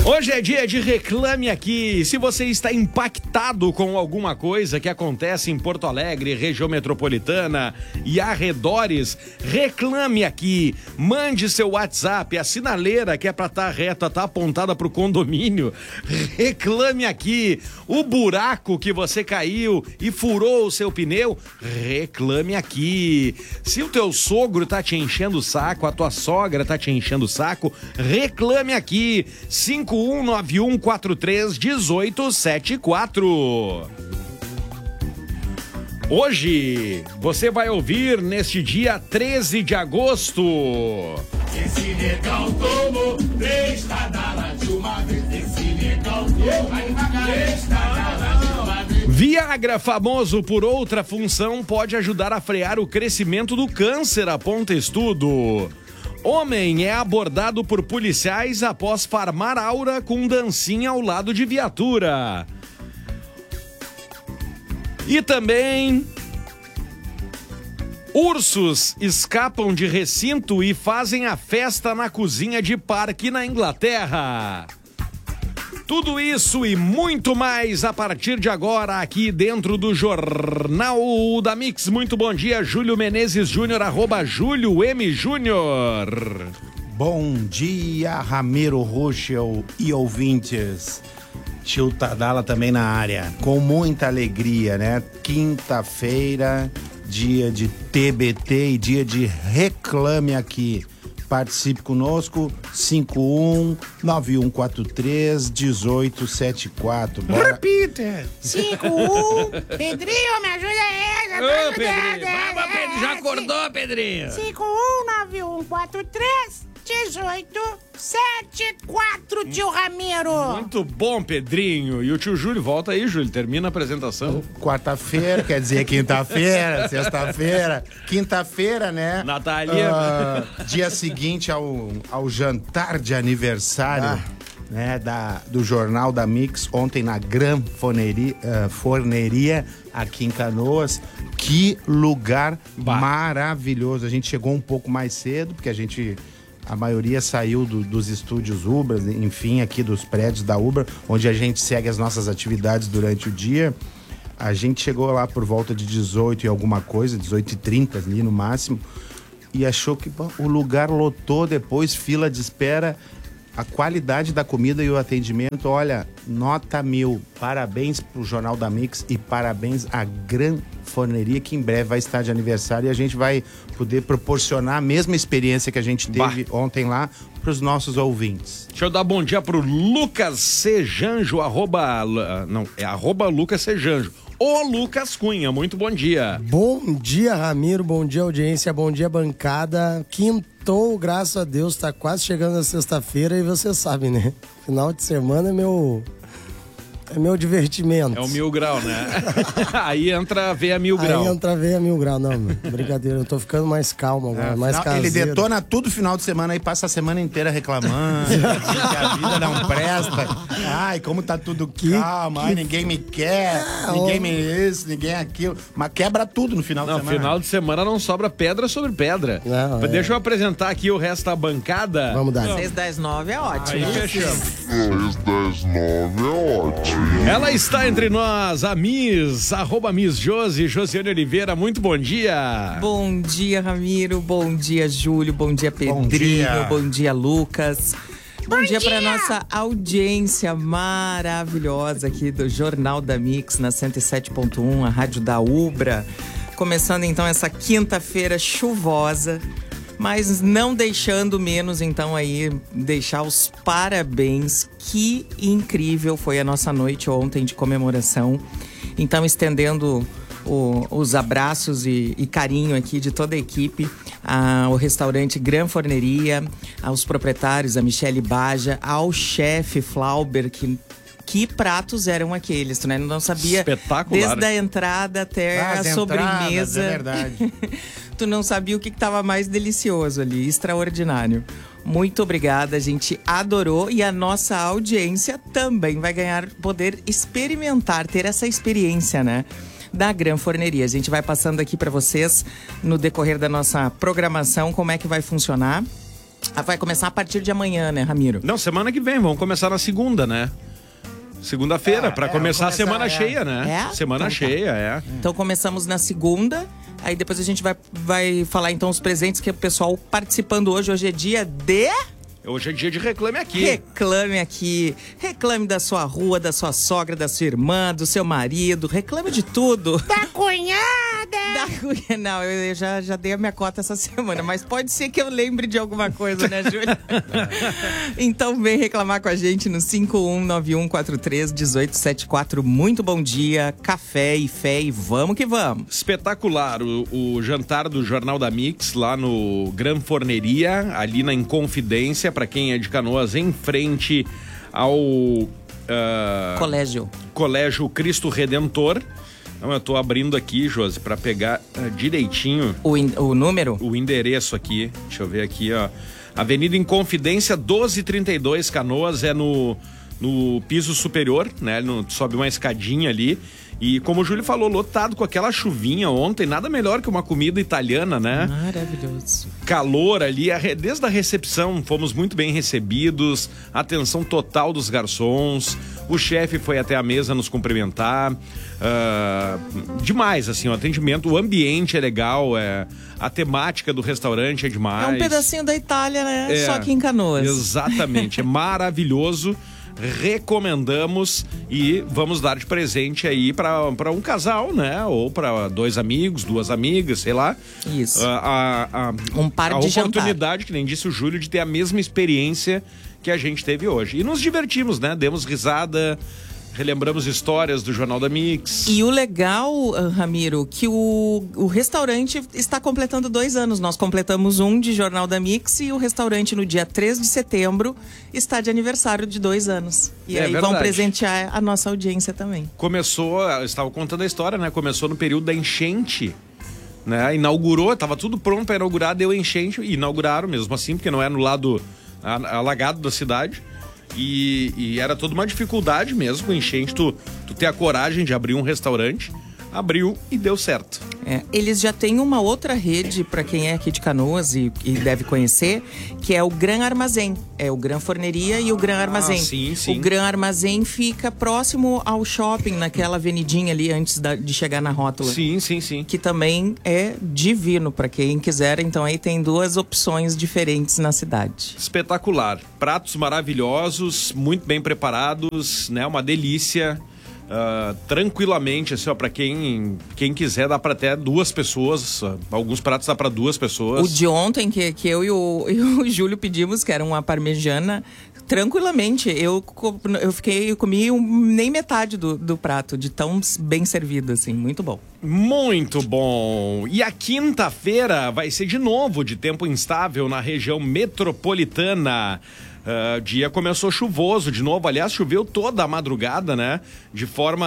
Hoje é dia de Reclame Aqui. Se você está impactado com alguma coisa que acontece em Porto Alegre, região metropolitana e arredores, reclame aqui. Mande seu WhatsApp, a sinaleira que é para estar reta, tá apontada para o condomínio. Reclame aqui. O buraco que você caiu e furou o seu pneu, reclame aqui. Se o teu sogro tá te enchendo o saco, a tua sogra tá te enchendo o saco, reclame aqui. 5191431874. Hoje você vai ouvir neste dia 13 de agosto. Esse negão tomou 3 tadalas de uma vez. Esse negão tomou 3 tadalas de uma vez. Viagra, famoso por outra função, pode ajudar a frear o crescimento do câncer, aponta estudo. Homem é abordado por policiais após farmar aura com dancinha ao lado de viatura. E também, ursos escapam de recinto e fazem a festa na cozinha de parque na Inglaterra. Tudo isso e muito mais a partir de agora aqui dentro do Jornal da Mix. Muito bom dia, Júlio Menezes Júnior, @JúlioM Júnior. Bom dia, Ramiro Rochel e ouvintes. Tio Tadala também na área, com muita alegria, né? Quinta-feira, dia de TBT e dia de Reclame Aqui. Participe conosco, 5191431874. Repita! 51, Pedrinho, me ajuda aí. Ô, Pedrinho, vamos, Pedro, já acordou, Pedrinho? 5191431874, tio Ramiro. Muito bom, Pedrinho. E o tio Júlio, volta aí, Júlio, termina a apresentação. Quarta-feira, quer dizer quinta-feira, sexta-feira, quinta-feira, né? Natália. Dia seguinte ao jantar de aniversário, né, do Jornal da Mix, ontem na Gran Forneria, aqui em Canoas. Que lugar maravilhoso. A gente chegou um pouco mais cedo, porque a maioria saiu dos estúdios Uber, enfim, aqui dos prédios da Uber, onde a gente segue as nossas atividades durante o dia. A gente chegou lá por volta de 18 e alguma coisa, 18h30 ali no máximo, e achou que o lugar lotou, depois fila de espera. A qualidade da comida e o atendimento, olha, nota 1000. Parabéns pro Jornal da Mix e parabéns à Gran Forneria, que em breve vai estar de aniversário e a gente vai poder proporcionar a mesma experiência que a gente teve ontem lá pros nossos ouvintes. Deixa eu dar bom dia pro Lucas Sejanjo, @Lucas Sejanjo. Ô Lucas Cunha, muito bom dia. Bom dia, Ramiro, bom dia, audiência, bom dia, bancada. Quintou, graças a Deus, tá quase chegando a sexta-feira e você sabe, né? Final de semana é meu divertimento. É o 1000 grau, né? Aí entra a veia 1000 grau. Aí entra a veia 1000 grau. Não, brincadeira, eu tô ficando mais calmo agora, mais caseiro. Ele detona tudo final de semana e passa a semana inteira reclamando que a vida não presta. Ai, como tá tudo calmo, ai, ninguém me quer, ninguém me isso, ninguém aquilo. Mas quebra tudo no final de semana. No final de semana não sobra pedra sobre pedra. Não, Deixa eu apresentar aqui o resto da bancada. Vamos dar. 6, 10, 9 é ótimo. Aí fechamos. 6, 10, 9 é ótimo. Ela está entre nós, a Miss, @Miss Josi, Josiane Oliveira, muito bom dia. Bom dia, Ramiro, bom dia, Júlio, bom dia, Pedrinho, bom dia, Lucas. Bom dia para nossa audiência maravilhosa aqui do Jornal da Mix, na 107.1, a rádio da Ubra. Começando então essa quinta-feira chuvosa, mas não deixando menos, então, aí, deixar os parabéns. Que incrível foi a nossa noite ontem de comemoração. Então, estendendo os abraços e carinho aqui de toda a equipe ao restaurante Gran Forneria, aos proprietários, a Michele Baja, ao chefe Flauber, que pratos eram aqueles, tu, né? Não sabia. Espetacular. Desde a entrada até a sobremesa. É verdade. Tu não sabia o que estava mais delicioso ali, extraordinário. Muito obrigada, a gente adorou e a nossa audiência também vai poder experimentar, ter essa experiência, né? Da Gran Forneria. A gente vai passando aqui para vocês no decorrer da nossa programação como é que vai funcionar. Vai começar a partir de amanhã, né, Ramiro? Não, semana que vem, vamos começar na segunda, né? Segunda-feira, pra começar a semana cheia, né? Semana cheia. Então começamos na segunda, aí depois a gente vai falar então os presentes que o pessoal participando hoje. Hoje é dia de... Hoje é dia de Reclame Aqui. Reclame Aqui. Reclame da sua rua, da sua sogra, da sua irmã, do seu marido. Reclame de tudo. Da cunhada! Não, eu já dei a minha cota essa semana, mas pode ser que eu lembre de alguma coisa, né, Júlia? Então vem reclamar com a gente no 5191431874. Muito bom dia, café e fé e vamos que vamos. Espetacular o jantar do Jornal da Mix lá no Gran Forneria, ali na Inconfidência, para quem é de Canoas, em frente ao Colégio Cristo Redentor. Então, eu tô abrindo aqui, Josi, para pegar direitinho o número? O endereço aqui. Deixa eu ver aqui, ó. Avenida Inconfidência 1232, Canoas, é no piso superior, né? Sobe uma escadinha ali. E como o Júlio falou, lotado com aquela chuvinha ontem, nada melhor que uma comida italiana, né? Maravilhoso. Calor ali, desde a recepção fomos muito bem recebidos, atenção total dos garçons, o chefe foi até a mesa nos cumprimentar, demais, assim, o atendimento, o ambiente é legal, a temática do restaurante é demais. É um pedacinho da Itália, né? Só aqui em Canoas. Exatamente, é maravilhoso. Recomendamos e vamos dar de presente aí para um casal, né? Ou para dois amigos, duas amigas, sei lá. Isso. Um par de oportunidade, jantar. que nem disse o Júlio, de ter a mesma experiência que a gente teve hoje. E nos divertimos, né? Demos risada, relembramos histórias do Jornal da Mix. E o legal, Ramiro, que o restaurante está completando 2 anos. Nós completamos um de Jornal da Mix e o restaurante no dia 3 de setembro está de aniversário de 2 anos. E aí verdade. Vão presentear a nossa audiência também. Começou, eu estava contando a história, né? Começou no período da enchente, né? Inaugurou, estava tudo pronto para inaugurar, deu enchente e inauguraram mesmo assim, porque não é no lado alagado da cidade. E era toda uma dificuldade mesmo com enchente, tu ter a coragem de abrir um restaurante. Abriu e deu certo. Eles já têm uma outra rede, para quem é aqui de Canoas e deve conhecer, que é o Gran Armazém. É o Gran Forneria e o Gran Armazém. Sim, sim. O Gran Armazém fica próximo ao shopping, naquela avenidinha ali antes de chegar na rótula. Sim. Que também é divino para quem quiser. Então aí tem 2 opções diferentes na cidade. Espetacular. Pratos maravilhosos, muito bem preparados, né? Uma delícia. Tranquilamente, assim, ó, pra quem quiser, dá pra até 2 pessoas. Alguns pratos dá pra 2 pessoas. O de ontem, que eu e o Júlio pedimos, que era uma parmegiana, tranquilamente. Eu comi nem metade do prato, de tão bem servido, assim. Muito bom. Muito bom. E a quinta-feira vai ser de novo de tempo instável na região metropolitana. O dia começou chuvoso de novo. Aliás, choveu toda a madrugada, né? De forma